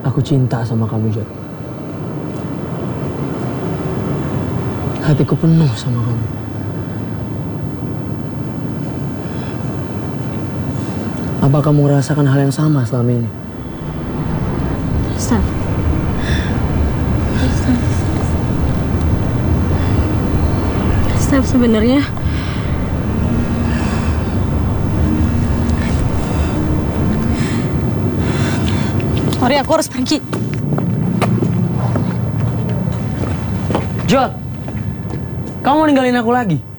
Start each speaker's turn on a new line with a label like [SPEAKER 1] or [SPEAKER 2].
[SPEAKER 1] Aku cinta sama kamu, Jod. Hatiku penuh sama kamu. Apa kamu merasakan hal yang sama selama ini?
[SPEAKER 2] Staf. Staf, sebenarnya sorry, aku harus pergi.
[SPEAKER 1] Jod, kamu mau ninggalin aku lagi?